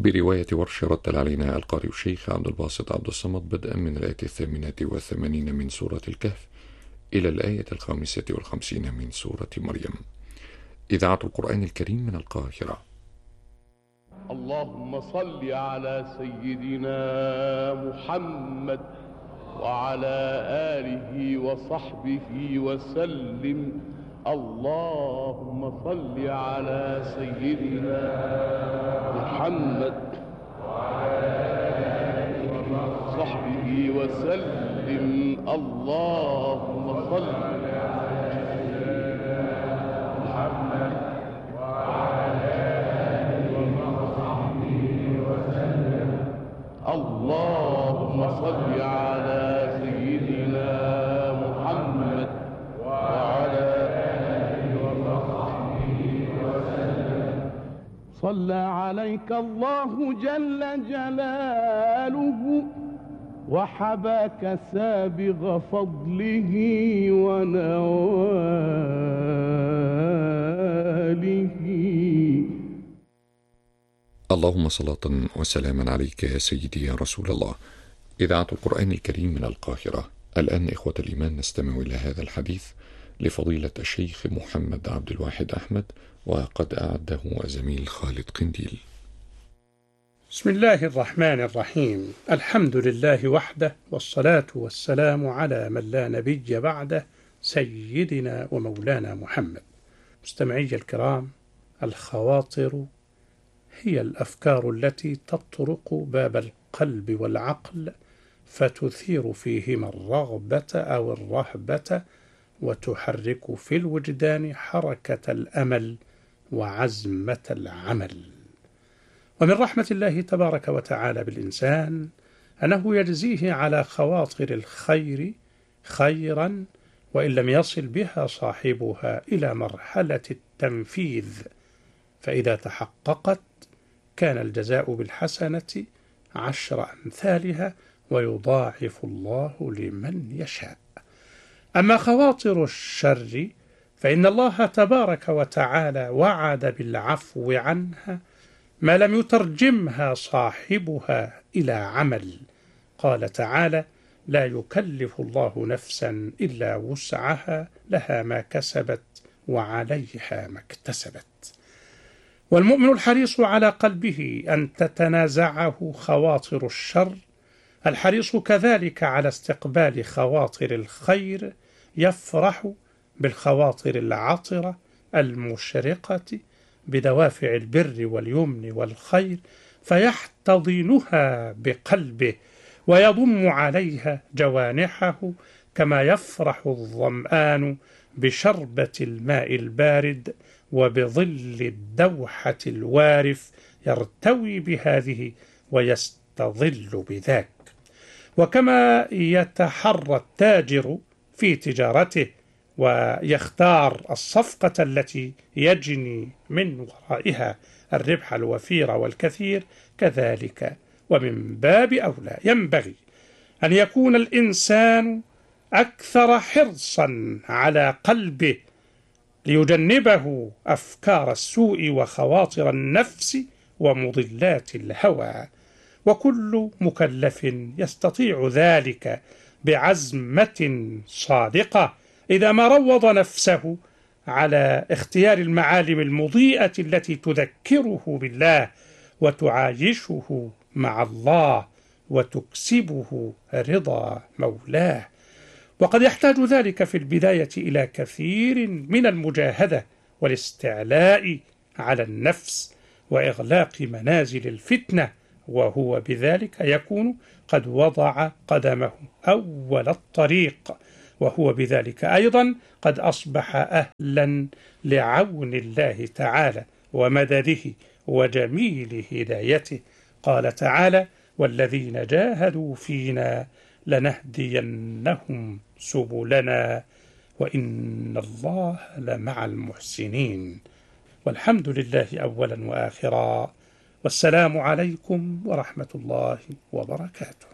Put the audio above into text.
برواية ورش رتل علينا القارئ الشيخ عبد الباسط عبد الصمد بدءا من الآية 88 من سورة الكهف إلى الآية 55 من سورة مريم. إذاعة القرآن الكريم من القاهرة. اللهم صل على سيدنا محمد وعلى آله وصحبه وسلم. اللهم صل على سيدنا محمد وعلى آله وصحبه وسلم. اللهم صل على سيدنا محمد وعلى آله وصحبه وسلم. اللهم صل على سيدنا محمد وعلى آله وصحبه وسلم. صلى عليك الله جل جلاله وحباك سابغ فضله ونواله. اللهم صلاة وسلاما عليك يا سيدي يا رسول الله. إذاعة القرآن الكريم من القاهرة. الآن إخوة الإيمان نستمع إلى هذا الحديث لفضيلة الشيخ محمد عبد الواحد أحمد، وقد أعده زميل خالد قنديل. بسم الله الرحمن الرحيم. الحمد لله وحده، والصلاة والسلام على من لا نبي بعده، سيدنا ومولانا محمد. مستمعي الكرام، الخواطر هي الأفكار التي تطرق باب القلب والعقل فتثير فيهما الرغبة أو الرهبة، وتحرك في الوجدان حركة الأمل وعزمة العمل. ومن رحمة الله تبارك وتعالى بالإنسان أنه يجزيه على خواطر الخير خيرا، وإن لم يصل بها صاحبها إلى مرحلة التنفيذ، فإذا تحققت كان الجزاء بالحسنة 10 أمثالها، ويضاعف الله لمن يشاء. أما خواطر الشر فإن الله تبارك وتعالى وعد بالعفو عنها ما لم يترجمها صاحبها إلى عمل. قال تعالى: لا يكلف الله نفسا إلا وسعها، لها ما كسبت وعليها ما اكتسبت. والمؤمن الحريص على قلبه أن تتنازعه خواطر الشر، الحريص كذلك على استقبال خواطر الخير، يفرح بالخواطر العطرة المشرقة بدوافع البر واليمن والخير، فيحتضنها بقلبه ويضم عليها جوانحه، كما يفرح الظمآن بشربة الماء البارد وبظل الدوحة الوارف، يرتوي بهذه ويستظل بذاك. وكما يتحرى التاجر في تجارته ويختار الصفقة التي يجني من ورائها الربح الوفير والكثير، كذلك ومن باب أولى ينبغي أن يكون الإنسان أكثر حرصا على قلبه ليجنبه أفكار السوء وخواطر النفس ومضلات الهوى. وكل مكلف يستطيع ذلك بعزمة صادقة إذا ما روض نفسه على اختيار المعالم المضيئة التي تذكره بالله وتعايشه مع الله وتكسبه رضا مولاه. وقد يحتاج ذلك في البداية إلى كثير من المجاهدة والاستعلاء على النفس وإغلاق منازل الفتنة، وهو بذلك يكون قد وضع قدمه أول الطريق، وهو بذلك أيضا قد أصبح أهلا لعون الله تعالى ومدده وجميل هدايته. قال تعالى: والذين جاهدوا فينا لنهدينهم سبلنا وإن الله لمع المحسنين. والحمد لله أولا وآخرا، والسلام عليكم ورحمة الله وبركاته.